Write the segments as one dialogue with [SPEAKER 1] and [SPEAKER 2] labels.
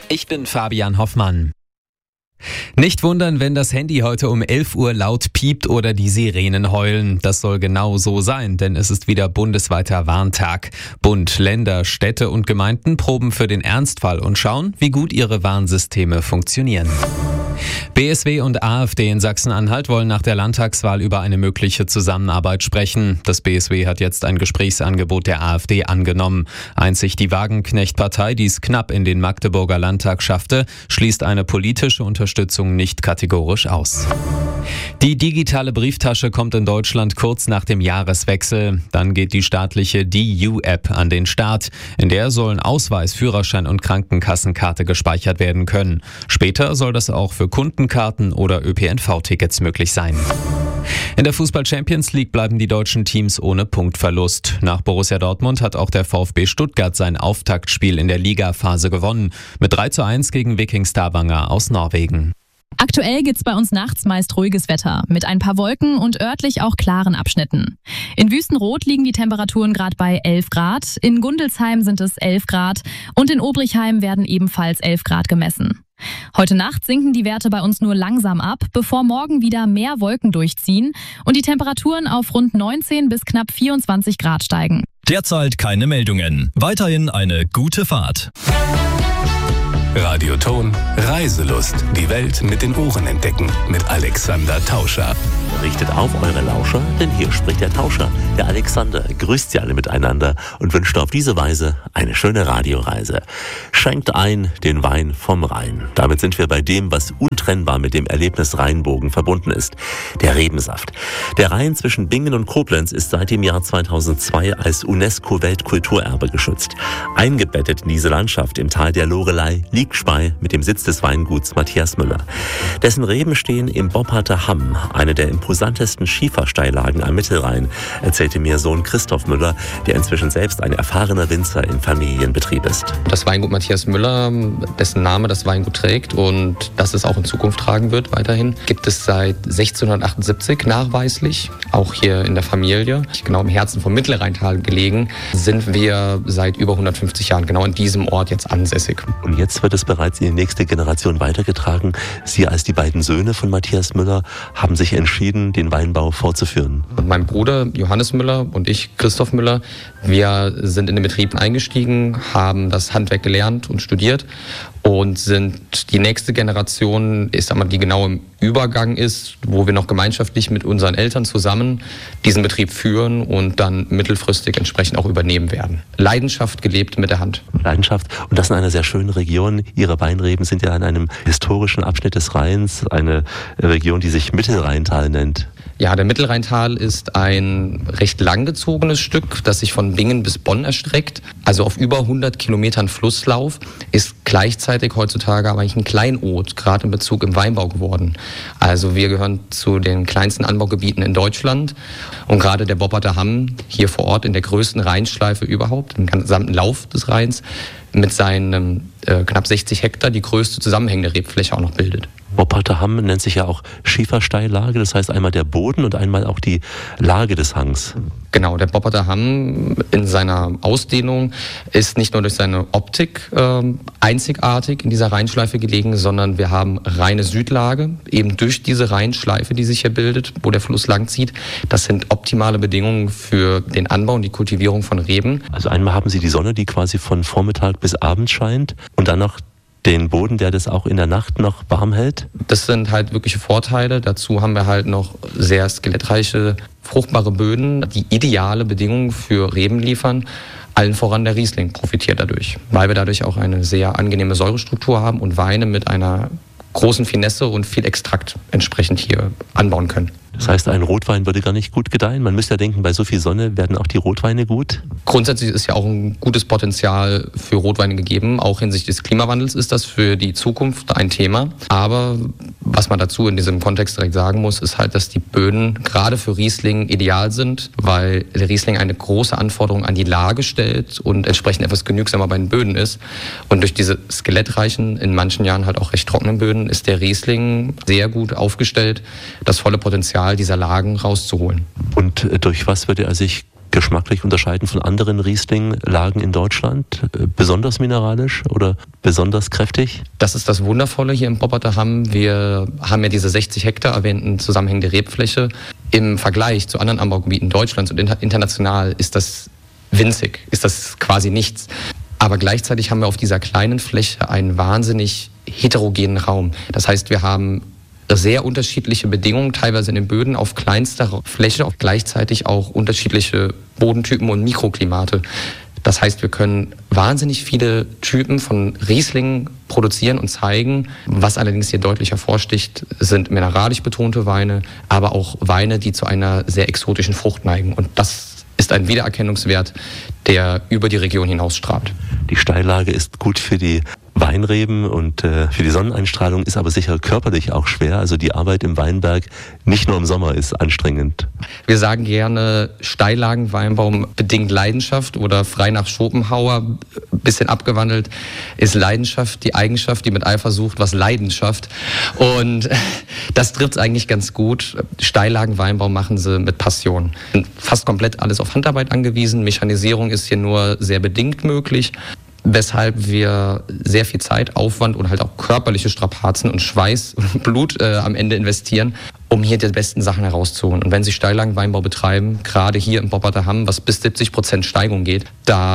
[SPEAKER 1] Ich bin Fabian Hoffmann. Nicht wundern, wenn das Handy heute um 11 Uhr laut piept oder die Sirenen heulen. Das soll genau so sein, denn es ist wieder bundesweiter Warntag. Bund, Länder, Städte und Gemeinden proben für den Ernstfall und schauen, wie gut ihre Warnsysteme funktionieren. BSW und AfD in Sachsen-Anhalt wollen nach der Landtagswahl über eine mögliche Zusammenarbeit sprechen. Das BSW hat jetzt ein Gesprächsangebot der AfD angenommen. Einzig die Wagenknecht-Partei, die es knapp in den Magdeburger Landtag schaffte, schließt eine politische Unterstützung nicht kategorisch aus. Die digitale Brieftasche kommt in Deutschland kurz nach dem Jahreswechsel. Dann geht die staatliche DU-App an den Start. In der sollen Ausweis, Führerschein und Krankenkassenkarte gespeichert werden können. Später soll das auch für Kundenkarten oder ÖPNV-Tickets möglich sein. In der Fußball-Champions League bleiben die deutschen Teams ohne Punktverlust. Nach Borussia Dortmund hat auch der VfB Stuttgart sein Auftaktspiel in der Ligaphase gewonnen. Mit 3:1 gegen Viking Stavanger aus Norwegen.
[SPEAKER 2] Aktuell gibt's bei uns nachts meist ruhiges Wetter, mit ein paar Wolken und örtlich auch klaren Abschnitten. In Wüstenrot liegen die Temperaturen gerade bei 11 Grad, in Gundelsheim sind es 11 Grad und in Obrichheim werden ebenfalls 11 Grad gemessen. Heute Nacht sinken die Werte bei uns nur langsam ab, bevor morgen wieder mehr Wolken durchziehen und die Temperaturen auf rund 19 bis knapp 24 Grad steigen.
[SPEAKER 3] Derzeit keine Meldungen. Weiterhin eine gute Fahrt.
[SPEAKER 4] Radioton Reiselust. Die Welt mit den Ohren entdecken. Mit Alexander Tauscher.
[SPEAKER 5] Richtet auf eure Lauscher, denn hier spricht der Tauscher. Der Alexander grüßt sie alle miteinander und wünscht auf diese Weise eine schöne Radioreise. Schenkt ein den Wein vom Rhein. Damit sind wir bei dem, was untrennbar mit dem Erlebnis Rheinbogen verbunden ist. Der Rebensaft. Der Rhein zwischen Bingen und Koblenz ist seit dem Jahr 2002 als UNESCO-Weltkulturerbe geschützt. Eingebettet in diese Landschaft im Tal der Lorelei liegt Spey mit dem Sitz des Weinguts Matthias Müller. Dessen Reben stehen im Bopparter Hamm, eine der imposantesten Schiefersteillagen am Mittelrhein, erzählte mir Sohn Christoph Müller, der inzwischen selbst ein erfahrener Winzer im Familienbetrieb ist.
[SPEAKER 6] Das Weingut Matthias Müller, dessen Name das Weingut trägt und das es auch in Zukunft tragen wird weiterhin, gibt es seit 1678 nachweislich, auch hier in der Familie. Genau im Herzen vom Mittelrheintal gelegen, sind wir seit über 150 Jahren genau in diesem Ort jetzt ansässig.
[SPEAKER 5] Und jetzt wird es bereits in die nächste Generation weitergetragen. Sie als die beiden Söhne von Matthias Müller haben sich entschieden, den Weinbau fortzuführen.
[SPEAKER 6] Und mein Bruder Johannes Müller und ich, Christoph Müller, wir sind in den Betrieb eingestiegen, haben das Handwerk gelernt und studiert und sind die nächste Generation, die genau im Übergang ist, wo wir noch gemeinschaftlich mit unseren Eltern zusammen diesen Betrieb führen und dann mittelfristig entsprechend auch übernehmen werden. Leidenschaft gelebt mit der Hand.
[SPEAKER 5] Leidenschaft und das in einer sehr schönen Region. Ihre Weinreben sind ja an einem historischen Abschnitt des Rheins, eine Region, die sich Mittelrheintal nennt.
[SPEAKER 6] Ja, der Mittelrheintal ist ein recht langgezogenes Stück, das sich von Bingen bis Bonn erstreckt. Also auf über 100 Kilometern Flusslauf, ist gleichzeitig heutzutage aber eigentlich ein Kleinod, gerade in Bezug im Weinbau geworden. Also wir gehören zu den kleinsten Anbaugebieten in Deutschland und gerade der Bopparter Hamm hier vor Ort in der größten Rheinschleife überhaupt, im gesamten Lauf des Rheins, mit seinen knapp 60 Hektar die größte zusammenhängende Rebfläche auch noch bildet.
[SPEAKER 5] Bopparter Hamm nennt sich ja auch Schiefersteillage, das heißt einmal der Boden und einmal auch die Lage des Hangs.
[SPEAKER 6] Genau, der Bopparter Hamm in seiner Ausdehnung ist nicht nur durch seine Optik einzigartig in dieser Rheinschleife gelegen, sondern wir haben reine Südlage, eben durch diese Rheinschleife, die sich hier bildet, wo der Fluss langzieht. Das sind optimale Bedingungen für den Anbau und die Kultivierung von Reben.
[SPEAKER 5] Also einmal haben Sie die Sonne, die quasi von Vormittag bis Abend scheint und dann noch den Boden, der das auch in der Nacht noch warm hält?
[SPEAKER 6] Das sind halt wirkliche Vorteile. Dazu haben wir halt noch sehr skelettreiche, fruchtbare Böden, die ideale Bedingungen für Reben liefern. Allen voran der Riesling profitiert dadurch, weil wir dadurch auch eine sehr angenehme Säurestruktur haben und Weine mit einer großen Finesse und viel Extrakt entsprechend hier anbauen können.
[SPEAKER 5] Das heißt, ein Rotwein würde gar nicht gut gedeihen? Man müsste ja denken, bei so viel Sonne werden auch die Rotweine gut?
[SPEAKER 6] Grundsätzlich ist ja auch ein gutes Potenzial für Rotweine gegeben. Auch hinsichtlich des Klimawandels ist das für die Zukunft ein Thema. Aber was man dazu in diesem Kontext direkt sagen muss, ist halt, dass die Böden gerade für Riesling ideal sind, weil der Riesling eine große Anforderung an die Lage stellt und entsprechend etwas genügsamer bei den Böden ist. Und durch diese skelettreichen, in manchen Jahren halt auch recht trockenen Böden ist der Riesling sehr gut aufgestellt, das volle Potenzial dieser Lagen rauszuholen.
[SPEAKER 5] Und durch was würde er sich geschmacklich unterscheiden von anderen Riesling-Lagen in Deutschland? Besonders mineralisch oder besonders kräftig?
[SPEAKER 6] Das ist das Wundervolle hier im Popperter-Hamm. Wir haben ja diese 60 Hektar erwähnten zusammenhängende Rebfläche. Im Vergleich zu anderen Anbaugebieten Deutschlands und international ist das winzig, ist das quasi nichts. Aber gleichzeitig haben wir auf dieser kleinen Fläche einen wahnsinnig heterogenen Raum. Das heißt, wir haben sehr unterschiedliche Bedingungen, teilweise in den Böden auf kleinster Fläche, auch gleichzeitig auch unterschiedliche Bodentypen und Mikroklimate. Das heißt, wir können wahnsinnig viele Typen von Rieslingen produzieren und zeigen. Was allerdings hier deutlich hervorsticht, sind mineralisch betonte Weine, aber auch Weine, die zu einer sehr exotischen Frucht neigen. Und das ist ein Wiedererkennungswert, der über die Region hinaus strahlt.
[SPEAKER 5] Die Steillage ist gut für die Weinreben und für die Sonneneinstrahlung, ist aber sicher körperlich auch schwer. Also die Arbeit im Weinberg, nicht nur im Sommer, ist anstrengend.
[SPEAKER 6] Wir sagen gerne, Steillagenweinbau bedingt Leidenschaft oder frei nach Schopenhauer, bisschen abgewandelt, ist Leidenschaft die Eigenschaft, die mit Eifer sucht, was Leidenschaft. Und das trifft es eigentlich ganz gut. Steillagenweinbau machen sie mit Passion. Fast komplett alles auf Handarbeit angewiesen. Mechanisierung ist hier nur sehr bedingt möglich, weshalb wir sehr viel Zeit, Aufwand und halt auch körperliche Strapazen und Schweiß und Blut am Ende investieren, um hier die besten Sachen herauszuholen. Und wenn Sie Steillagenweinbau betreiben, gerade hier im Popperter Hamm, was bis 70% Steigung geht,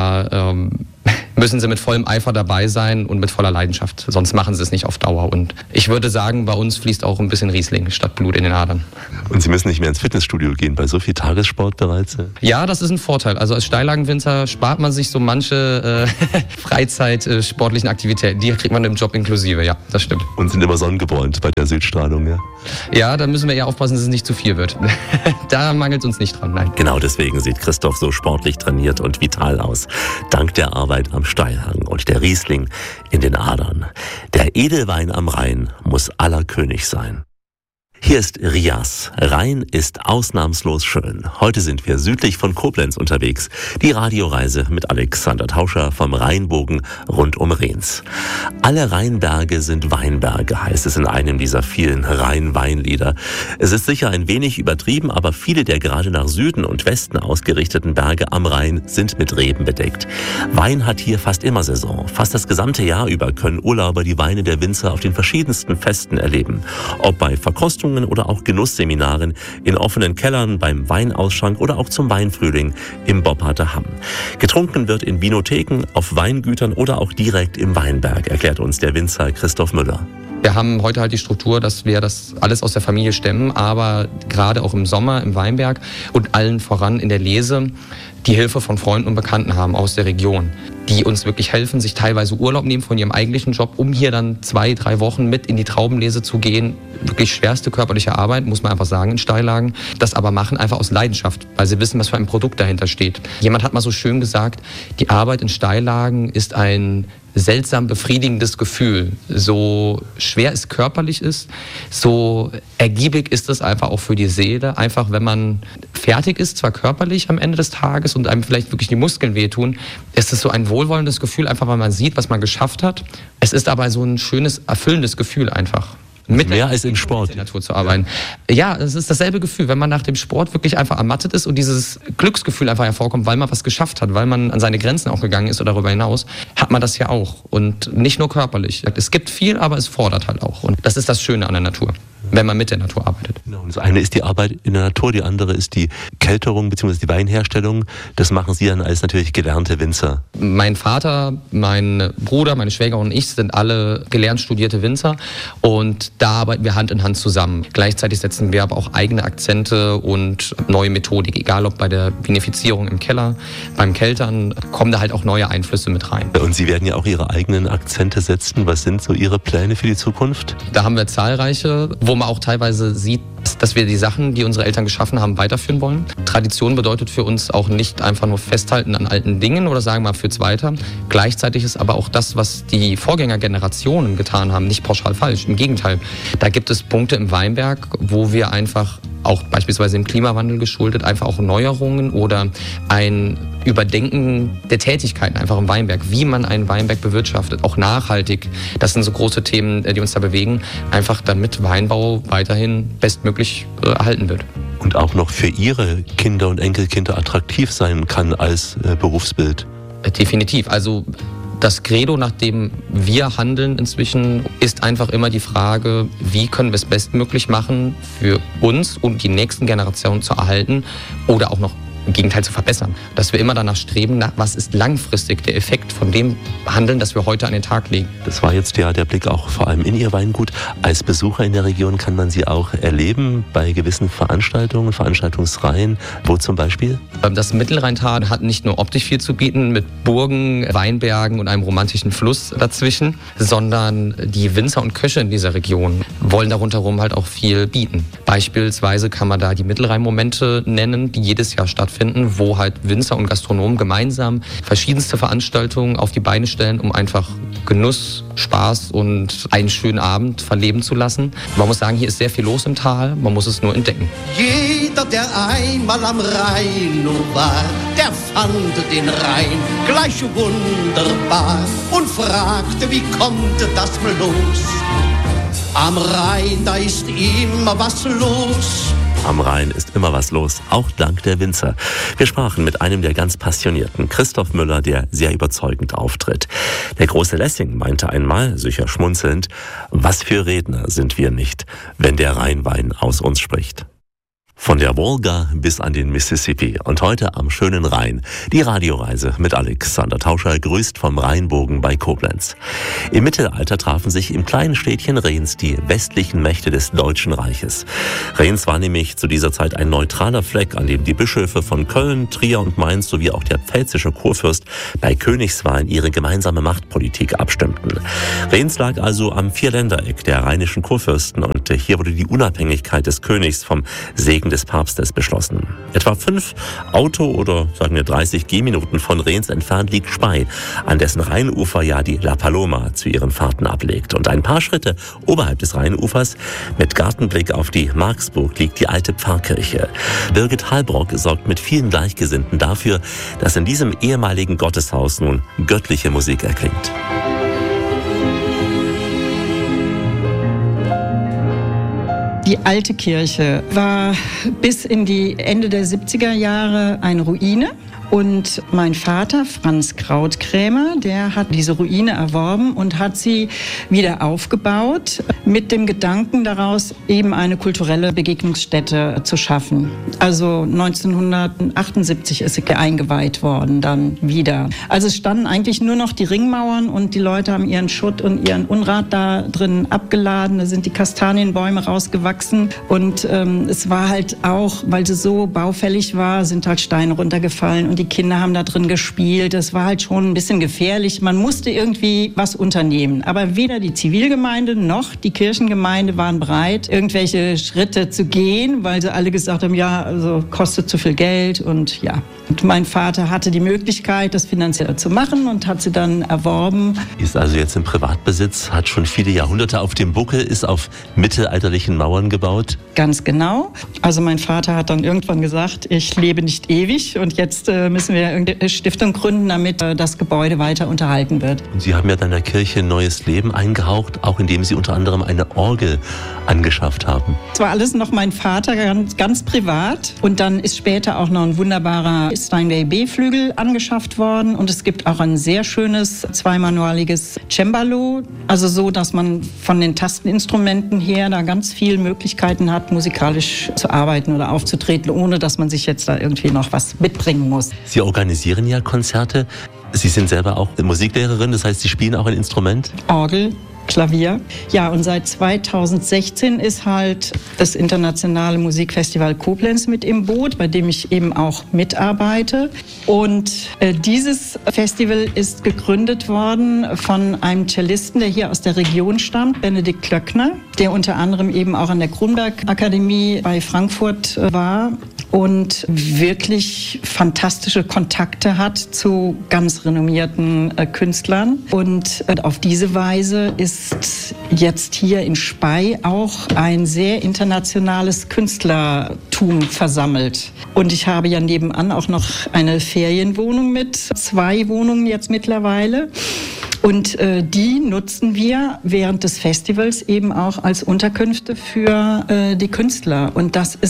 [SPEAKER 6] da müssen Sie mit vollem Eifer dabei sein und mit voller Leidenschaft. Sonst machen Sie es nicht auf Dauer. Und ich würde sagen, bei uns fließt auch ein bisschen Riesling statt Blut in den Adern.
[SPEAKER 5] Und Sie müssen nicht mehr ins Fitnessstudio gehen, bei so viel Tagessport bereits?
[SPEAKER 6] Ja, das ist ein Vorteil. Also als Steillagenwinzer spart man sich so manche Freizeit-sportlichen Aktivitäten. Die kriegt man im Job inklusive, ja, das stimmt.
[SPEAKER 5] Und sind immer sonnengebräunt bei der Südstrahlung, ja?
[SPEAKER 6] Ja, da müssen wir eher aufpassen, dass es nicht zu viel wird. Da mangelt es uns nicht dran, nein.
[SPEAKER 5] Genau deswegen sieht Christoph so sportlich trainiert und vital aus. Dank der Arbeit am Steilhang und der Riesling in den Adern. Der Edelwein am Rhein muss aller König sein. Hier ist Rias. Rhein ist ausnahmslos schön. Heute sind wir südlich von Koblenz unterwegs. Die Radioreise mit Alexander Tauscher vom Rheinbogen rund um Rhens. Alle Rheinberge sind Weinberge, heißt es in einem dieser vielen Rhein-Weinlieder. Es ist sicher ein wenig übertrieben, aber viele der gerade nach Süden und Westen ausgerichteten Berge am Rhein sind mit Reben bedeckt. Wein hat hier fast immer Saison. Fast das gesamte Jahr über können Urlauber die Weine der Winzer auf den verschiedensten Festen erleben. Ob bei Verkostungen oder auch Genussseminaren in offenen Kellern, beim Weinausschank oder auch zum Weinfrühling im Popperter Hamm. Getrunken wird in Vinotheken, auf Weingütern oder auch direkt im Weinberg, erklärt uns der Winzer Christoph Müller.
[SPEAKER 6] Wir haben heute halt die Struktur, dass wir das alles aus der Familie stemmen, aber gerade auch im Sommer im Weinberg und allen voran in der Lese die Hilfe von Freunden und Bekannten haben aus der Region, die uns wirklich helfen, sich teilweise Urlaub nehmen von ihrem eigentlichen Job, um hier dann 2-3 Wochen mit in die Traubenlese zu gehen. Wirklich schwerste körperliche Arbeit, muss man einfach sagen, in Steillagen. Das aber machen einfach aus Leidenschaft, weil sie wissen, was für ein Produkt dahinter steht. Jemand hat mal so schön gesagt, die Arbeit in Steillagen ist ein seltsam befriedigendes Gefühl. So schwer es körperlich ist, so ergiebig ist es einfach auch für die Seele. Einfach, wenn man fertig ist, zwar körperlich am Ende des Tages und einem vielleicht wirklich die Muskeln wehtun, ist es so ein wohlwollendes Gefühl, einfach weil man sieht, was man geschafft hat. Es ist aber so ein schönes, erfüllendes Gefühl einfach.
[SPEAKER 5] Mit mehr als im Sport.
[SPEAKER 6] Mit der Natur zu arbeiten. Ja, es ist dasselbe Gefühl, wenn man nach dem Sport wirklich einfach ermattet ist und dieses Glücksgefühl einfach hervorkommt, weil man was geschafft hat, weil man an seine Grenzen auch gegangen ist oder darüber hinaus, hat man das ja auch. Und nicht nur körperlich. Es gibt viel, aber es fordert halt auch. Und das ist das Schöne an der Natur, wenn man mit der Natur arbeitet.
[SPEAKER 5] Genau, das eine ist die Arbeit in der Natur, die andere ist die Kelterung bzw. die Weinherstellung. Das machen Sie dann als natürlich gelernte Winzer.
[SPEAKER 6] Mein Vater, mein Bruder, meine Schwägerin und ich sind alle gelernt studierte Winzer und da arbeiten wir Hand in Hand zusammen. Gleichzeitig setzen wir aber auch eigene Akzente und neue Methodik, egal ob bei der Vinifizierung im Keller, beim Keltern, kommen da halt auch neue Einflüsse mit rein.
[SPEAKER 5] Und Sie werden ja auch Ihre eigenen Akzente setzen. Was sind so Ihre Pläne für die Zukunft?
[SPEAKER 6] Da haben wir zahlreiche, wo man auch teilweise sieht, dass wir die Sachen, die unsere Eltern geschaffen haben, weiterführen wollen. Tradition bedeutet für uns auch nicht einfach nur festhalten an alten Dingen oder sagen, man führt es weiter. Gleichzeitig ist aber auch das, was die Vorgängergenerationen getan haben, nicht pauschal falsch. Im Gegenteil, da gibt es Punkte im Weinberg, wo wir einfach auch beispielsweise im Klimawandel geschuldet, einfach auch Neuerungen oder ein Überdenken der Tätigkeiten einfach im Weinberg, wie man einen Weinberg bewirtschaftet, auch nachhaltig. Das sind so große Themen, die uns da bewegen, einfach damit Weinbau weiterhin bestmöglich erhalten wird.
[SPEAKER 5] Und auch noch für Ihre Kinder und Enkelkinder attraktiv sein kann als Berufsbild.
[SPEAKER 6] Definitiv. Also das Credo, nach dem wir handeln inzwischen, ist einfach immer die Frage, wie können wir es bestmöglich machen, für uns und die nächsten Generationen zu erhalten oder auch noch im Gegenteil zu verbessern. Dass wir immer danach streben, was ist langfristig der Effekt von dem Handeln, das wir heute an den Tag legen.
[SPEAKER 5] Das war jetzt ja der Blick auch vor allem in Ihr Weingut. Als Besucher in der Region kann man Sie auch erleben bei gewissen Veranstaltungen, Veranstaltungsreihen. Wo zum Beispiel?
[SPEAKER 6] Das Mittelrheintal hat nicht nur optisch viel zu bieten mit Burgen, Weinbergen und einem romantischen Fluss dazwischen, sondern die Winzer und Köche in dieser Region wollen darunter halt auch viel bieten. Beispielsweise kann man da die Mittelrhein-Momente nennen, die jedes Jahr stattfinden, wo halt Winzer und Gastronomen gemeinsam verschiedenste Veranstaltungen auf die Beine stellen, um einfach Genuss, Spaß und einen schönen Abend verleben zu lassen. Man muss sagen, hier ist sehr viel los im Tal, man muss es nur entdecken.
[SPEAKER 7] Jeder, der einmal am Rhein war, der fand den Rhein gleich wunderbar und fragte, wie kommt das los? Am Rhein, da ist immer was los.
[SPEAKER 5] Am Rhein ist immer was los, auch dank der Winzer. Wir sprachen mit einem der ganz Passionierten, Christoph Müller, der sehr überzeugend auftritt. Der große Lessing meinte einmal, sicher schmunzelnd, was für Redner sind wir nicht, wenn der Rheinwein aus uns spricht. Von der Wolga bis an den Mississippi und heute am schönen Rhein. Die Radioreise mit Alexander Tauscher, grüßt vom Rheinbogen bei Koblenz. Im Mittelalter trafen sich im kleinen Städtchen Rhens die westlichen Mächte des Deutschen Reiches. Rhens war nämlich zu dieser Zeit ein neutraler Fleck, an dem die Bischöfe von Köln, Trier und Mainz sowie auch der pfälzische Kurfürst bei Königswahlen ihre gemeinsame Machtpolitik abstimmten. Rhens lag also am Vierländereck der rheinischen Kurfürsten und hier wurde die Unabhängigkeit des Königs vom Segen des Papstes beschlossen. Etwa 5 Auto- oder sagen wir 30 Gehminuten von Rhens entfernt liegt Spey, an dessen Rheinufer ja die La Paloma zu ihren Fahrten ablegt. Und ein paar Schritte oberhalb des Rheinufers mit Gartenblick auf die Marksburg liegt die alte Pfarrkirche. Birgit Halbrock sorgt mit vielen Gleichgesinnten dafür, dass in diesem ehemaligen Gotteshaus nun göttliche Musik erklingt.
[SPEAKER 8] Die alte Kirche war bis in die Ende der 70er Jahre eine Ruine. Und mein Vater, Franz Krautkrämer, der hat diese Ruine erworben und hat sie wieder aufgebaut, mit dem Gedanken daraus, eben eine kulturelle Begegnungsstätte zu schaffen. Also 1978 ist sie eingeweiht worden, dann wieder. Also es standen eigentlich nur noch die Ringmauern und die Leute haben ihren Schutt und ihren Unrat da drin abgeladen. Da sind die Kastanienbäume rausgewachsen und es war halt auch, weil sie so baufällig war, sind halt Steine runtergefallen und die Kinder haben da drin gespielt. Das war halt schon ein bisschen gefährlich. Man musste irgendwie was unternehmen. Aber weder die Zivilgemeinde noch die Kirchengemeinde waren bereit, irgendwelche Schritte zu gehen, weil sie alle gesagt haben, ja, also kostet zu viel Geld und ja. Und mein Vater hatte die Möglichkeit, das finanziell zu machen und hat sie dann erworben.
[SPEAKER 5] Ist also jetzt im Privatbesitz, hat schon viele Jahrhunderte auf dem Buckel, ist auf mittelalterlichen Mauern gebaut.
[SPEAKER 8] Ganz genau. Also mein Vater hat dann irgendwann gesagt, ich lebe nicht ewig und jetzt müssen wir eine Stiftung gründen, damit das Gebäude weiter unterhalten wird.
[SPEAKER 5] Und Sie haben ja dann der Kirche neues Leben eingehaucht, auch indem Sie unter anderem eine Orgel angeschafft haben.
[SPEAKER 8] Das war alles noch mein Vater, ganz privat. Und dann ist später auch noch ein wunderbarer Steinway B-Flügel angeschafft worden. Und es gibt auch ein sehr schönes zweimanualiges Cembalo. Also so, dass man von den Tasteninstrumenten her da ganz viele Möglichkeiten hat, musikalisch zu arbeiten oder aufzutreten, ohne dass man sich jetzt da irgendwie noch was mitbringen muss.
[SPEAKER 5] Sie organisieren ja Konzerte. Sie sind selber auch Musiklehrerin, das heißt, Sie spielen auch ein Instrument?
[SPEAKER 8] Orgel, Klavier. Ja, und seit 2016 ist halt das Internationale Musikfestival Koblenz mit im Boot, bei dem ich eben auch mitarbeite. Und dieses Festival ist gegründet worden von einem Cellisten, der hier aus der Region stammt, Benedikt Klöckner, der unter anderem eben auch an der Kronberg-Akademie bei Frankfurt war und wirklich fantastische Kontakte hat zu ganz renommierten Künstlern. Und auf diese Weise ist jetzt hier in Spey auch ein sehr internationales Künstlertum versammelt. Und ich habe ja nebenan auch noch eine Ferienwohnung mit 2 Wohnungen jetzt mittlerweile. Und die nutzen wir während des Festivals eben auch als Unterkünfte für die Künstler. Und das ist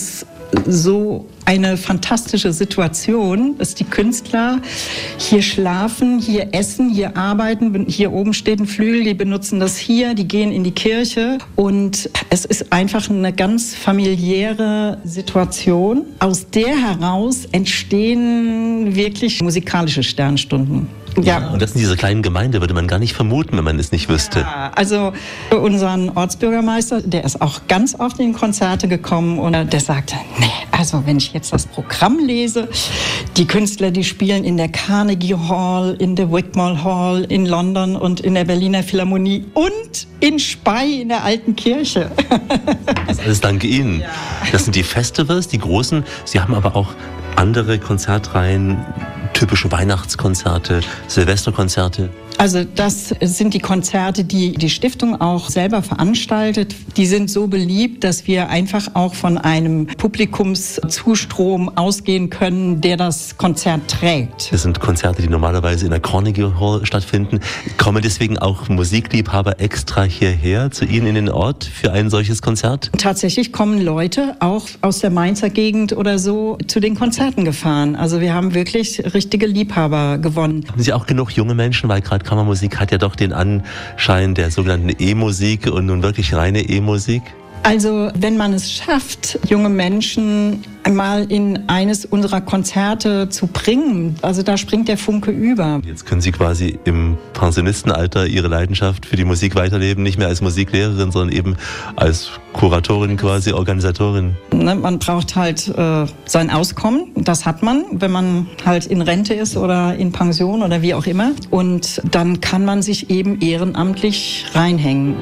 [SPEAKER 8] so eine fantastische Situation, dass die Künstler hier schlafen, hier essen, hier arbeiten. Hier oben steht ein Flügel, die benutzen das hier, die gehen in die Kirche. Und es ist einfach eine ganz familiäre Situation. Aus der heraus entstehen wirklich musikalische Sternstunden.
[SPEAKER 5] Ja, und das in dieser kleinen Gemeinde würde man gar nicht vermuten, wenn man es nicht wüsste.
[SPEAKER 8] Ja, also unseren Ortsbürgermeister, der ist auch ganz oft in Konzerte gekommen und der sagte, nee, also wenn ich jetzt das Programm lese, die Künstler, die spielen in der Carnegie Hall, in der Wigmore Hall, in London und in der Berliner Philharmonie und in Spey in der Alten Kirche.
[SPEAKER 5] Das ist alles dank Ihnen. Ja. Das sind die Festivals, die großen. Sie haben aber auch andere Konzertreihen, typische Weihnachtskonzerte, Silvesterkonzerte.
[SPEAKER 8] Also das sind die Konzerte, die die Stiftung auch selber veranstaltet. Die sind so beliebt, dass wir einfach auch von einem Publikumszustrom ausgehen können, der das Konzert trägt.
[SPEAKER 5] Das sind Konzerte, die normalerweise in der Carnegie Hall stattfinden. Kommen deswegen auch Musikliebhaber extra hierher zu Ihnen in den Ort für ein solches Konzert?
[SPEAKER 8] Tatsächlich kommen Leute auch aus der Mainzer Gegend oder so zu den Konzerten gefahren. Also wir haben wirklich richtige Liebhaber gewonnen.
[SPEAKER 5] Haben Sie auch genug junge Menschen, weil gerade Kammermusik hat ja doch den Anschein der sogenannten E-Musik und nun wirklich reine E-Musik?
[SPEAKER 8] Also wenn man es schafft, junge Menschen einmal in eines unserer Konzerte zu bringen, also da springt der Funke über.
[SPEAKER 5] Jetzt können Sie quasi im Pensionistenalter Ihre Leidenschaft für die Musik weiterleben, nicht mehr als Musiklehrerin, sondern eben als Kuratorin, quasi Organisatorin.
[SPEAKER 8] Man braucht halt sein Auskommen, das hat man, wenn man halt in Rente ist oder in Pension oder wie auch immer. Und dann kann man sich eben ehrenamtlich reinhängen.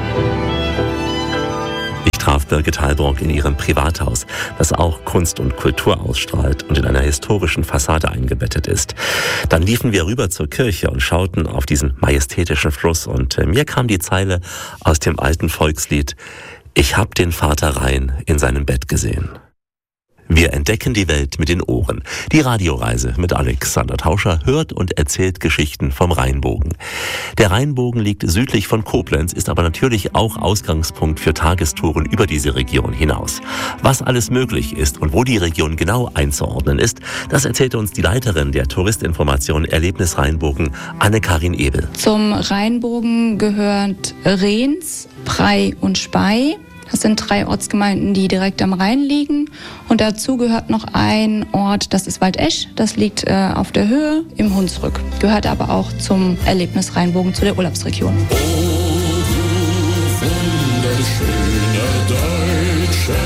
[SPEAKER 5] Ich traf Birgit Heilbrock in ihrem Privathaus, das auch Kunst und Kultur ausstrahlt und in einer historischen Fassade eingebettet ist. Dann liefen wir rüber zur Kirche und schauten auf diesen majestätischen Fluss und mir kam die Zeile aus dem alten Volkslied: Ich hab den Vater Rhein in seinem Bett gesehen. Wir entdecken die Welt mit den Ohren. Die Radioreise mit Alexander Tauscher hört und erzählt Geschichten vom Rheinbogen. Der Rheinbogen liegt südlich von Koblenz, ist aber natürlich auch Ausgangspunkt für Tagestouren über diese Region hinaus. Was alles möglich ist und wo die Region genau einzuordnen ist, das erzählte uns die Leiterin der Touristinformation Erlebnis Rheinbogen, Anne-Karin Ebel.
[SPEAKER 9] Zum Rheinbogen gehört Rehns, Prey und Spey. Das sind 3 Ortsgemeinden, die direkt am Rhein liegen. Und dazu gehört noch ein Ort, das ist Waldesch. Das liegt auf der Höhe im Hunsrück. Gehört aber auch zum Erlebnis Rheinbogen, zu der Urlaubsregion. Oh, du wunderschöne deutsche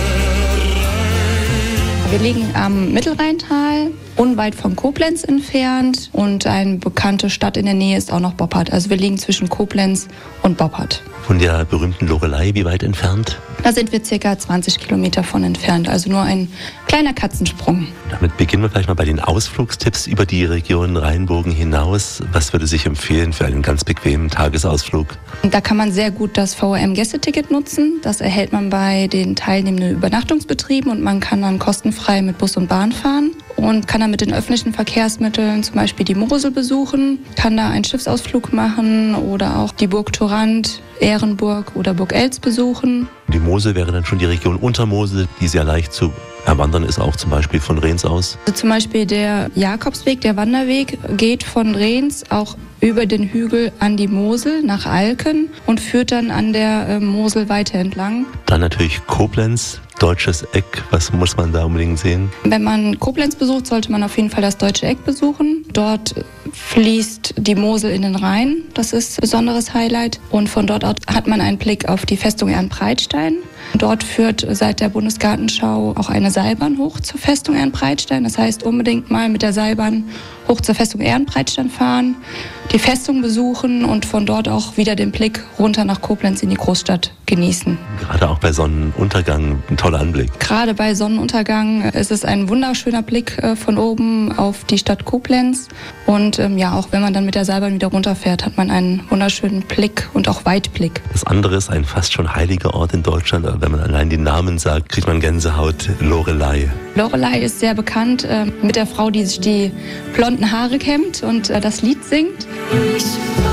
[SPEAKER 9] Rhein. Wir liegen am Mittelrheintal, unweit von Koblenz entfernt. Und eine bekannte Stadt in der Nähe ist auch noch Boppard. Also wir liegen zwischen Koblenz und Boppard.
[SPEAKER 5] Von der berühmten Loreley, wie weit entfernt?
[SPEAKER 9] Da sind wir circa 20 Kilometer von entfernt, also nur ein kleiner Katzensprung.
[SPEAKER 5] Damit beginnen wir vielleicht mal bei den Ausflugstipps über die Region Rheinbogen hinaus. Was würde sich empfehlen für einen ganz bequemen Tagesausflug?
[SPEAKER 9] Da kann man sehr gut das VRM-Gästeticket nutzen. Das erhält man bei den teilnehmenden Übernachtungsbetrieben und man kann dann kostenfrei mit Bus und Bahn fahren und kann dann mit den öffentlichen Verkehrsmitteln zum Beispiel die Mosel besuchen, kann da einen Schiffsausflug machen oder auch die Burg Thorand, Ehrenburg oder Burg Eltz besuchen.
[SPEAKER 5] Die Mosel wäre dann schon die Region Untermosel, die sehr leicht zu erwandern ist, auch zum Beispiel von Rehns aus.
[SPEAKER 9] Also zum Beispiel der Jakobsweg, der Wanderweg, geht von Rehns auch über den Hügel an die Mosel nach Alken und führt dann an der Mosel weiter entlang.
[SPEAKER 5] Dann natürlich Koblenz, Deutsches Eck. Was muss man da unbedingt sehen?
[SPEAKER 9] Wenn man Koblenz besucht, sollte man auf jeden Fall das Deutsche Eck besuchen. Dort fließt die Mosel in den Rhein. Das ist ein besonderes Highlight. Und von dort aus hat man einen Blick auf die Festung Ehrenbreitstein. Dort führt seit der Bundesgartenschau auch eine Seilbahn hoch zur Festung Ehrenbreitstein. Das heißt, unbedingt mal mit der Seilbahn hoch zur Festung Ehrenbreitstein fahren, die Festung besuchen und von dort auch wieder den Blick runter nach Koblenz in die Großstadt genießen.
[SPEAKER 5] Gerade auch bei Sonnenuntergang ein toller Anblick.
[SPEAKER 9] Gerade bei Sonnenuntergang ist es ein wunderschöner Blick von oben auf die Stadt Koblenz. Und ja, auch wenn man dann mit der Seilbahn wieder runterfährt, hat man einen wunderschönen Blick und auch Weitblick.
[SPEAKER 5] Das andere ist ein fast schon heiliger Ort in Deutschland. Wenn man allein den Namen sagt, kriegt man Gänsehaut. Loreley.
[SPEAKER 9] Loreley ist sehr bekannt mit der Frau, die sich die blonden Haare kämmt und das Lied singt.
[SPEAKER 10] Ich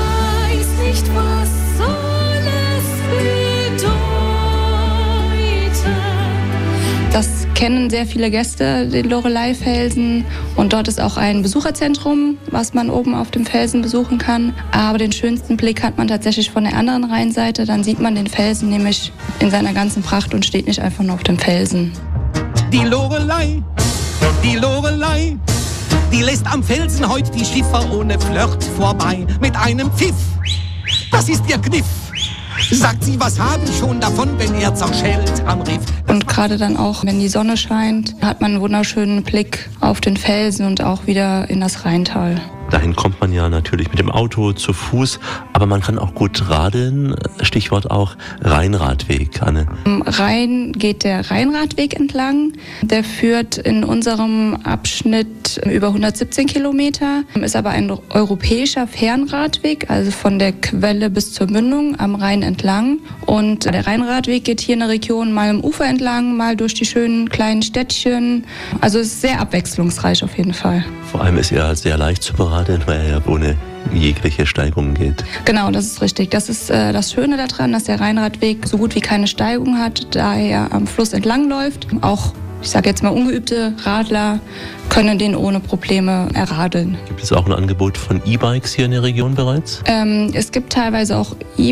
[SPEAKER 10] weiß nicht, was soll es bedeuten.
[SPEAKER 9] Das kennen sehr viele Gäste den Loreley-Felsen und dort ist auch ein Besucherzentrum, was man oben auf dem Felsen besuchen kann. Aber den schönsten Blick hat man tatsächlich von der anderen Rheinseite. Dann sieht man den Felsen nämlich in seiner ganzen Pracht und steht nicht einfach nur auf dem Felsen.
[SPEAKER 7] Die Loreley, die lässt am Felsen heute die Schiffer ohne Flirt vorbei. Mit einem Pfiff, das ist ihr Kniff. Sagt sie, was haben schon davon, wenn er zerschellt am Riff.
[SPEAKER 9] Und gerade dann auch, wenn die Sonne scheint, hat man einen wunderschönen Blick auf den Felsen und auch wieder in das Rheintal.
[SPEAKER 5] Dahin kommt man ja natürlich mit dem Auto, zu Fuß, aber man kann auch gut radeln. Stichwort auch Rheinradweg, Anne.
[SPEAKER 9] Am Rhein geht der Rheinradweg entlang. Der führt in unserem Abschnitt über 117 Kilometer, ist aber ein europäischer Fernradweg, also von der Quelle bis zur Mündung am Rhein entlang. Und der Rheinradweg geht hier in der Region mal am Ufer entlang, mal durch die schönen kleinen Städtchen. Also es ist sehr abwechslungsreich auf jeden Fall.
[SPEAKER 5] Vor allem ist er sehr leicht zu beradeln, weil er ja ohne jegliche Steigungen geht.
[SPEAKER 9] Genau, das ist richtig. Das ist das Schöne daran, dass der Rheinradweg so gut wie keine Steigung hat, da er am Fluss entlang läuft. Auch, ich sage jetzt mal, ungeübte Radler können den ohne Probleme erradeln.
[SPEAKER 5] Gibt es auch ein Angebot von E-Bikes hier in der Region bereits?
[SPEAKER 9] Es gibt teilweise auch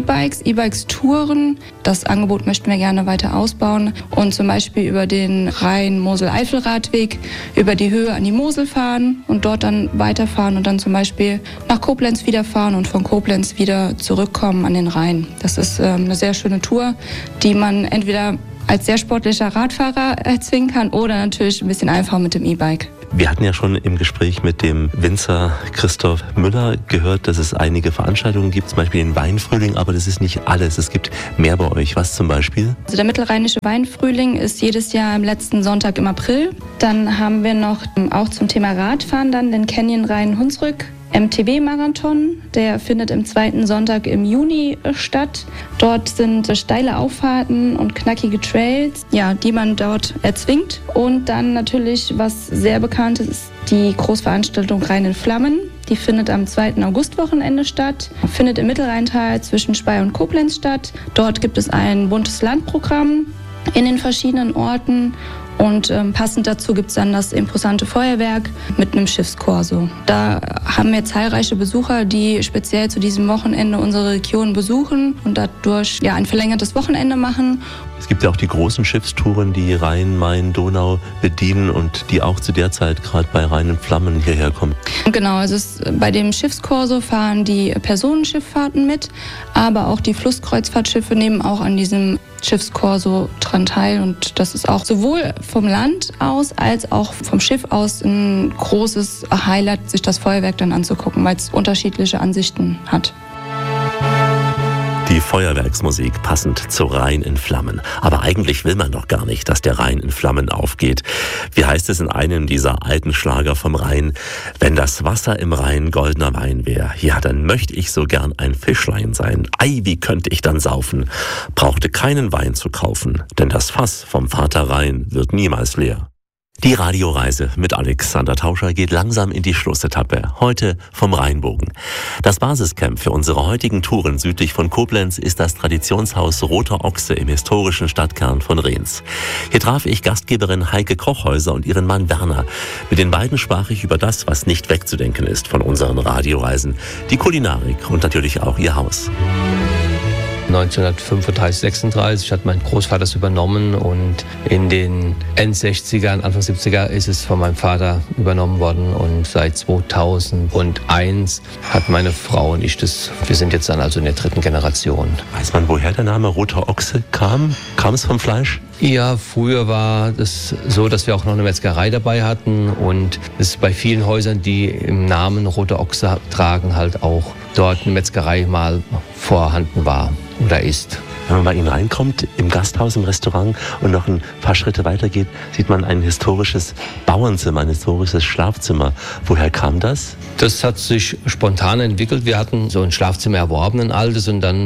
[SPEAKER 9] E-Bikes-Touren. Das Angebot möchten wir gerne weiter ausbauen und zum Beispiel über den Rhein-Mosel-Eifel-Radweg über die Höhe an die Mosel fahren und dort dann weiterfahren und dann zum Beispiel nach Koblenz wieder fahren und von Koblenz wieder zurückkommen an den Rhein. Das ist eine sehr schöne Tour, die man entweder als sehr sportlicher Radfahrer erzwingen kann oder natürlich ein bisschen einfacher mit dem E-Bike.
[SPEAKER 5] Wir hatten ja schon im Gespräch mit dem Winzer Christoph Müller gehört, dass es einige Veranstaltungen gibt, zum Beispiel den Weinfrühling, aber das ist nicht alles. Es gibt mehr bei euch. Was zum Beispiel?
[SPEAKER 9] Also der mittelrheinische Weinfrühling ist jedes Jahr am letzten Sonntag im April. Dann haben wir noch auch zum Thema Radfahren dann den Canyon Rhein-Hunsrück MTB-Marathon. Der findet im 2. Sonntag im Juni statt. Dort sind steile Auffahrten und knackige Trails, ja, die man dort erzwingt. Und dann natürlich, was sehr bekannt ist, die Großveranstaltung Rhein in Flammen. Die findet am 2. August-Wochenende statt, findet im Mittelrheintal zwischen Speyer und Koblenz statt. Dort gibt es ein buntes Landprogramm in den verschiedenen Orten. Und passend dazu gibt es dann das imposante Feuerwerk mit einem Schiffskorso. Da haben wir zahlreiche Besucher, die speziell zu diesem Wochenende unsere Region besuchen und dadurch ja ein verlängertes Wochenende machen.
[SPEAKER 5] Es gibt ja auch die großen Schiffstouren, die Rhein, Main, Donau bedienen und die auch zu der Zeit gerade bei Rhein in Flammen hierher kommen.
[SPEAKER 9] Genau, also bei dem Schiffskorso fahren die Personenschifffahrten mit, aber auch die Flusskreuzfahrtschiffe nehmen auch an diesem Schiffskorso dran teil. Und das ist auch sowohl vom Land aus als auch vom Schiff aus ein großes Highlight, sich das Feuerwerk dann anzugucken, weil es unterschiedliche Ansichten hat.
[SPEAKER 5] Die Feuerwerksmusik passend zu Rhein in Flammen. Aber eigentlich will man doch gar nicht, dass der Rhein in Flammen aufgeht. Wie heißt es in einem dieser alten Schlager vom Rhein? Wenn das Wasser im Rhein goldener Wein wär, ja, dann möchte ich so gern ein Fischlein sein. Ei, wie könnte ich dann saufen? Brauchte keinen Wein zu kaufen, denn das Fass vom Vater Rhein wird niemals leer. Die Radioreise mit Alexander Tauscher geht langsam in die Schlussetappe, heute vom Rheinbogen. Das Basiscamp für unsere heutigen Touren südlich von Koblenz ist das Traditionshaus Roter Ochse im historischen Stadtkern von Rehns. Hier traf ich Gastgeberin Heike Kochhäuser und ihren Mann Werner. Mit den beiden sprach ich über das, was nicht wegzudenken ist von unseren Radioreisen, die Kulinarik und natürlich auch ihr Haus.
[SPEAKER 11] 1935, 36 hat mein Großvater es übernommen und in den End-60ern, Anfang 70er ist es von meinem Vater übernommen worden und seit 2001 hat meine Frau und ich das, wir sind jetzt dann also in der 3. Generation.
[SPEAKER 5] Weiß man, woher der Name Roter Ochse kam? Kam es vom Fleisch?
[SPEAKER 11] Ja, früher war das so, dass wir auch noch eine Metzgerei dabei hatten und es bei vielen Häusern, die im Namen Roter Ochse tragen, halt auch dort eine Metzgerei mal vorhanden war oder ist.
[SPEAKER 5] Wenn man bei Ihnen reinkommt, im Gasthaus, im Restaurant und noch ein paar Schritte weiter geht, sieht man ein historisches Bauernzimmer, ein historisches Schlafzimmer. Woher kam das?
[SPEAKER 11] Das hat sich spontan entwickelt. Wir hatten so ein Schlafzimmer erworben, ein altes, und dann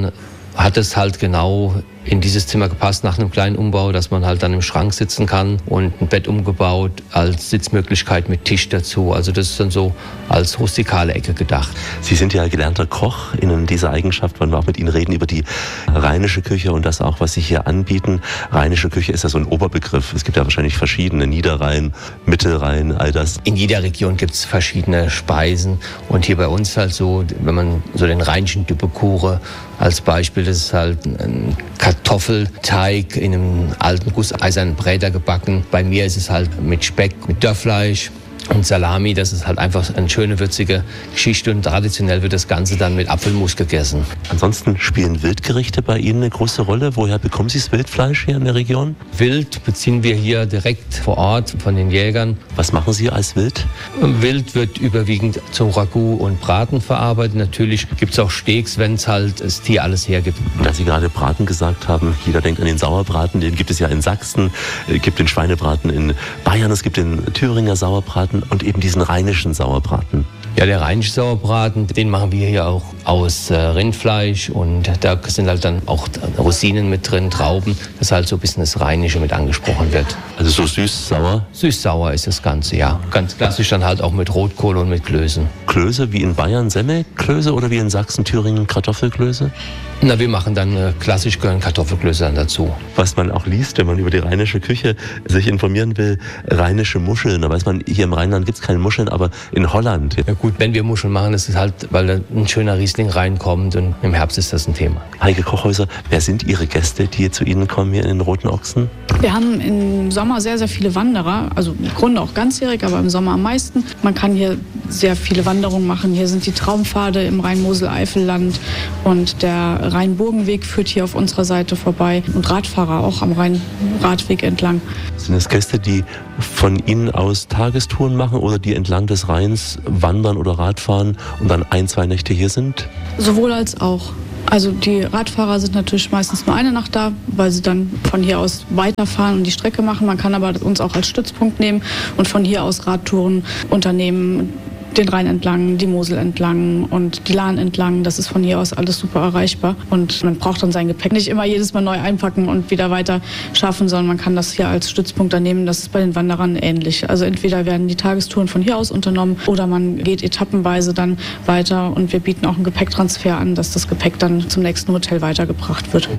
[SPEAKER 11] hat es halt genau in dieses Zimmer gepasst nach einem kleinen Umbau, dass man halt dann im Schrank sitzen kann und ein Bett umgebaut als Sitzmöglichkeit mit Tisch dazu. Also das ist dann so als rustikale Ecke gedacht.
[SPEAKER 5] Sie sind ja gelernter Koch. In dieser Eigenschaft wollen wir auch mit Ihnen reden über die rheinische Küche und das auch, was Sie hier anbieten. Rheinische Küche ist ja so ein Oberbegriff. Es gibt ja wahrscheinlich verschiedene, Niederrhein, Mittelrhein, all das.
[SPEAKER 11] In jeder Region gibt es verschiedene Speisen und hier bei uns halt so, wenn man so den rheinischen Düppekuchen als Beispiel, das ist halt ein Kartoffelteig in einem alten gusseisernen Bräter gebacken. Bei mir ist es halt mit Speck, mit Dörrfleisch und Salami. Das ist halt einfach eine schöne, würzige Geschichte und traditionell wird das Ganze dann mit Apfelmus gegessen.
[SPEAKER 5] Ansonsten spielen Wildgerichte bei Ihnen eine große Rolle. Woher bekommen Sie das Wildfleisch hier in der Region?
[SPEAKER 11] Wild beziehen wir hier direkt vor Ort von den Jägern.
[SPEAKER 5] Was machen Sie als Wild?
[SPEAKER 11] Wild wird überwiegend zum Ragout und Braten verarbeitet. Natürlich gibt es auch Steaks, wenn es halt das Tier alles hergibt.
[SPEAKER 5] Und da Sie gerade Braten gesagt haben, jeder denkt an den Sauerbraten, den gibt es ja in Sachsen, es gibt den Schweinebraten in Bayern, es gibt den Thüringer Sauerbraten und eben diesen rheinischen Sauerbraten.
[SPEAKER 11] Ja, der rheinische Sauerbraten, den machen wir hier auch aus Rindfleisch und da sind halt dann auch Rosinen mit drin, Trauben, dass halt so ein bisschen das Rheinische mit angesprochen wird.
[SPEAKER 5] Also so süß-sauer?
[SPEAKER 11] Süß-sauer ist das Ganze, ja. Ganz klassisch dann halt auch mit Rotkohl und mit Klößen.
[SPEAKER 5] Klöße wie in Bayern Semmelklöße oder wie in Sachsen, Thüringen Kartoffelklöße?
[SPEAKER 11] Na, wir machen dann klassisch Kartoffelklöße dann dazu.
[SPEAKER 5] Was man auch liest, wenn man über die rheinische Küche sich informieren will, rheinische Muscheln. Da weiß man, hier im Rheinland gibt es keine Muscheln, aber in Holland.
[SPEAKER 11] Ja gut, wenn wir Muscheln machen, das ist halt, weil da ein schöner Riesling reinkommt und im Herbst ist das ein Thema.
[SPEAKER 5] Heike Kochhäuser, wer sind Ihre Gäste, die hier zu Ihnen kommen, hier in den Roten Ochsen?
[SPEAKER 12] Wir haben im Sommer sehr, sehr viele Wanderer, also im Grunde auch ganzjährig, aber im Sommer am meisten. Man kann hier sehr viele Wanderungen machen. Hier sind die Traumpfade im Rhein-Mosel-Eifel-Land und der Rhein-Burgenweg führt hier auf unserer Seite vorbei und Radfahrer auch am Rhein-Radweg entlang.
[SPEAKER 5] Sind es Gäste, die von Ihnen aus Tagestouren machen oder die entlang des Rheins wandern oder Radfahren und dann 1-2 Nächte hier sind?
[SPEAKER 12] Sowohl als auch. Also die Radfahrer sind natürlich meistens nur eine Nacht da, weil sie dann von hier aus weiterfahren und die Strecke machen. Man kann aber uns auch als Stützpunkt nehmen und von hier aus Radtouren unternehmen. Den Rhein entlang, die Mosel entlang und die Lahn entlang. Das ist von hier aus alles super erreichbar. Und man braucht dann sein Gepäck nicht immer jedes Mal neu einpacken und wieder weiter schaffen, sondern man kann das hier als Stützpunkt nehmen. Das ist bei den Wanderern ähnlich. Also entweder werden die Tagestouren von hier aus unternommen oder man geht etappenweise dann weiter und wir bieten auch einen Gepäcktransfer an, dass das Gepäck dann zum nächsten Hotel weitergebracht wird.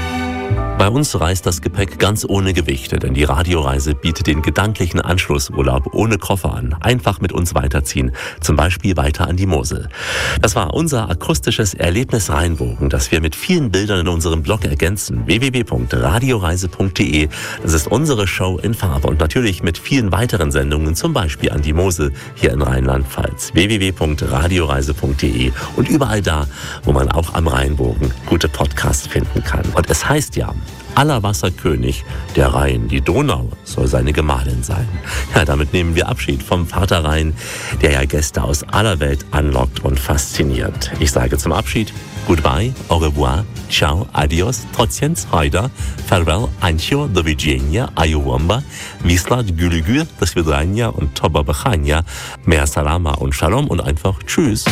[SPEAKER 5] Bei uns reist das Gepäck ganz ohne Gewichte, denn die Radioreise bietet den gedanklichen Anschlussurlaub ohne Koffer an. Einfach mit uns weiterziehen, zum Beispiel weiter an die Mosel. Das war unser akustisches Erlebnis Rheinbogen, das wir mit vielen Bildern in unserem Blog ergänzen. www.radioreise.de. Das ist unsere Show in Farbe und natürlich mit vielen weiteren Sendungen, zum Beispiel an die Mosel hier in Rheinland-Pfalz. www.radioreise.de und überall da, wo man auch am Rheinbogen gute Podcasts finden kann. Und es heißt ja, aller Wasserkönig, der Rhein, die Donau, soll seine Gemahlin sein. Ja, damit nehmen wir Abschied vom Vater Rhein, der ja Gäste aus aller Welt anlockt und fasziniert. Ich sage zum Abschied, goodbye, au revoir, ciao, adios, trociens, hajda, farewell, ancio, do widzenia, ayuwamba, wislat, gülügül, do svidania und toba bechania, mehr salama und shalom und einfach tschüss.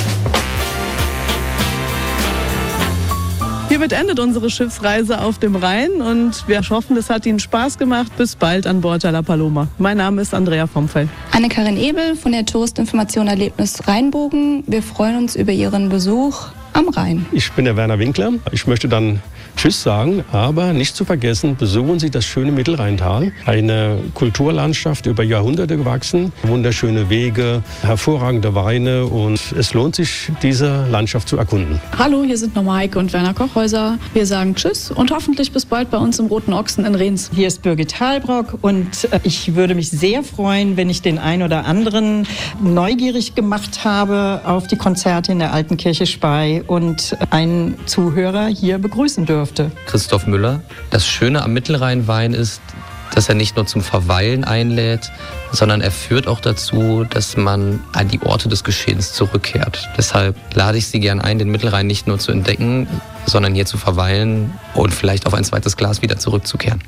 [SPEAKER 13] Hiermit endet unsere Schiffsreise auf dem Rhein und wir hoffen, es hat Ihnen Spaß gemacht. Bis bald an Bord der La Paloma. Mein Name ist Andrea Vomfeld.
[SPEAKER 9] Anne-Karin Ebel von der Touristinformation Erlebnis Rheinbogen. Wir freuen uns über Ihren Besuch am Rhein.
[SPEAKER 14] Ich bin der Werner Winkler. Ich möchte dann Tschüss sagen, aber nicht zu vergessen, besuchen Sie das schöne Mittelrheintal. Eine Kulturlandschaft über Jahrhunderte gewachsen, wunderschöne Wege, hervorragende Weine und es lohnt sich, diese Landschaft zu erkunden.
[SPEAKER 12] Hallo, hier sind nochmal Heike und Werner Kochhäuser. Wir sagen Tschüss und hoffentlich bis bald bei uns im Roten Ochsen in Rehns.
[SPEAKER 8] Hier ist Birgit Halbrock und ich würde mich sehr freuen, wenn ich den einen oder anderen neugierig gemacht habe auf die Konzerte in der Alten Kirche Spey und einen Zuhörer hier begrüßen dürfte.
[SPEAKER 6] Christoph Müller. Das Schöne am Mittelrheinwein ist, dass er nicht nur zum Verweilen einlädt, sondern er führt auch dazu, dass man an die Orte des Geschehens zurückkehrt. Deshalb lade ich Sie gern ein, den Mittelrhein nicht nur zu entdecken, sondern hier zu verweilen und vielleicht auf ein zweites Glas wieder zurückzukehren.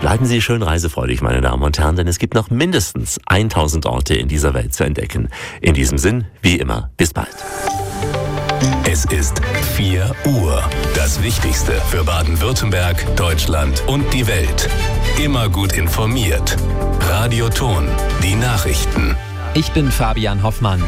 [SPEAKER 5] Bleiben Sie schön reisefreudig, meine Damen und Herren, denn es gibt noch mindestens 1000 Orte in dieser Welt zu entdecken. In diesem Sinn, wie immer, bis bald.
[SPEAKER 4] Es ist 4 Uhr. Das Wichtigste für Baden-Württemberg, Deutschland und die Welt. Immer gut informiert. Radio Ton, die Nachrichten.
[SPEAKER 1] Ich bin Fabian Hoffmann.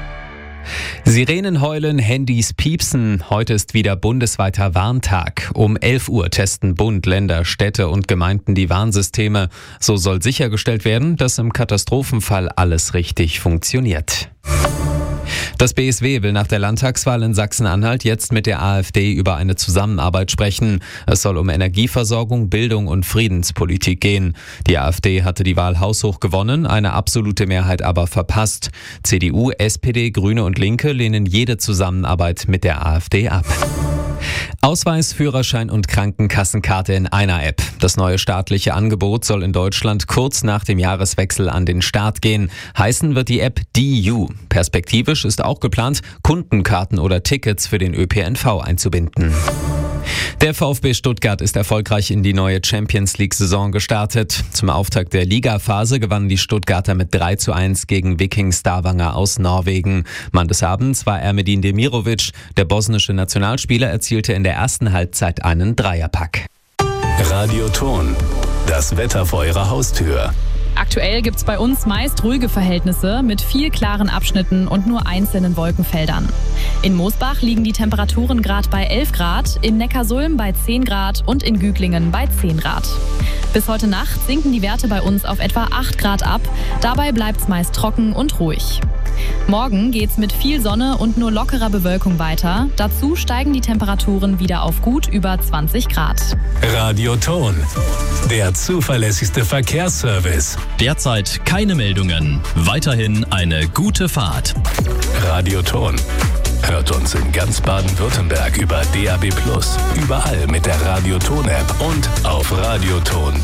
[SPEAKER 1] Sirenen heulen, Handys piepsen. Heute ist wieder bundesweiter Warntag. Um 11 Uhr testen Bund, Länder, Städte und Gemeinden die Warnsysteme. So soll sichergestellt werden, dass im Katastrophenfall alles richtig funktioniert. Das BSW will nach der Landtagswahl in Sachsen-Anhalt jetzt mit der AfD über eine Zusammenarbeit sprechen. Es soll um Energieversorgung, Bildung und Friedenspolitik gehen. Die AfD hatte die Wahl haushoch gewonnen, eine absolute Mehrheit aber verpasst. CDU, SPD, Grüne und Linke lehnen jede Zusammenarbeit mit der AfD ab. Ausweis, Führerschein und Krankenkassenkarte in einer App. Das neue staatliche Angebot soll in Deutschland kurz nach dem Jahreswechsel an den Start gehen. Heißen wird die App DU. Perspektivisch ist auch geplant, Kundenkarten oder Tickets für den ÖPNV einzubinden. Der VfB Stuttgart ist erfolgreich in die neue Champions-League-Saison gestartet. Zum Auftakt der Ligaphase gewannen die Stuttgarter mit 3:1 gegen Viking Stavanger aus Norwegen. Mann des Abends war Ermedin Demirovic. Der bosnische Nationalspieler erzielte in der ersten Halbzeit einen Dreierpack.
[SPEAKER 4] Radio Ton, das Wetter vor Ihrer Haustür.
[SPEAKER 2] Aktuell gibt's bei uns meist ruhige Verhältnisse mit viel klaren Abschnitten und nur einzelnen Wolkenfeldern. In Moosbach liegen die Temperaturen gerade bei 11 Grad, in Neckarsulm bei 10 Grad und in Güglingen bei 10 Grad. Bis heute Nacht sinken die Werte bei uns auf etwa 8 Grad ab. Dabei bleibt's meist trocken und ruhig. Morgen geht's mit viel Sonne und nur lockerer Bewölkung weiter. Dazu steigen die Temperaturen wieder auf gut über 20 Grad.
[SPEAKER 4] Radio Ton, der zuverlässigste Verkehrsservice.
[SPEAKER 3] Derzeit keine Meldungen. Weiterhin eine gute Fahrt.
[SPEAKER 4] Radio Ton. Hört uns in ganz Baden-Württemberg über DAB+, überall mit der Radio Ton App und auf radioton.de.